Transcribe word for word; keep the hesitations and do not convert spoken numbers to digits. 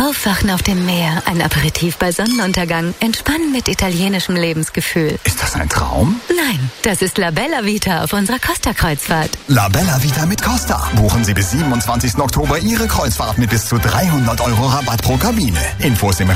Aufwachen auf dem Meer, ein Aperitif bei Sonnenuntergang, entspannen mit italienischem Lebensgefühl. Ist das ein Traum? Nein, das ist La Bella Vita auf unserer Costa-Kreuzfahrt. La Bella Vita mit Costa. Buchen Sie bis siebenundzwanzigsten Oktober Ihre Kreuzfahrt mit bis zu dreihundert Euro Rabatt pro Kabine. Infos im